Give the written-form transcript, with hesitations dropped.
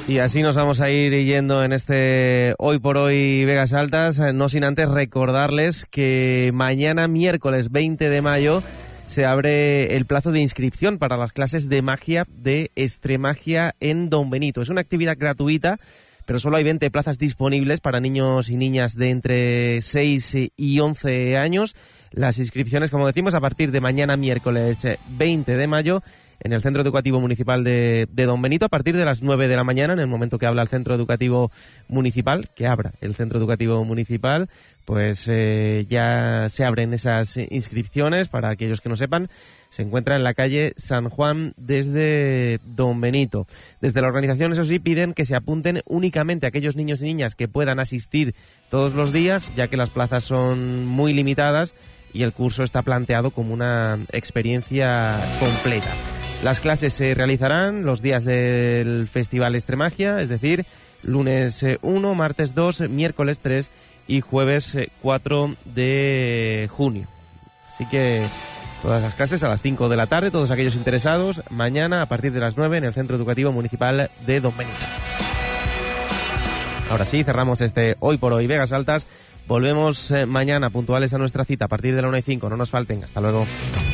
Y así nos vamos a ir yendo en este Hoy por Hoy Vegas Altas, no sin antes recordarles que mañana miércoles 20 de mayo se abre el plazo de inscripción para las clases de magia de Extremagia en Don Benito. Es una actividad gratuita, pero solo hay 20 plazas disponibles para niños y niñas de entre 6 y 11 años. Las inscripciones, como decimos, a partir de mañana miércoles 20 de mayo en el Centro Educativo Municipal de Don Benito, a partir de las 9 de la mañana, en el momento que habla el Centro Educativo Municipal, que abra el Centro Educativo Municipal, pues ya se abren esas inscripciones. Para aquellos que no sepan, se encuentra en la calle San Juan desde Don Benito. Desde la organización, eso sí, piden que se apunten únicamente aquellos niños y niñas que puedan asistir todos los días, ya que las plazas son muy limitadas y el curso está planteado como una experiencia completa. Las clases se realizarán los días del Festival Extremagia, es decir, lunes 1, martes 2, miércoles 3 y jueves 4 de junio. Así que todas las clases a las 5 de la tarde, todos aquellos interesados, mañana a partir de las 9 en el Centro Educativo Municipal de Don Benito. Ahora sí, cerramos este Hoy por Hoy Vegas Altas. Volvemos mañana puntuales a nuestra cita a partir de la 1:05. No nos falten. Hasta luego.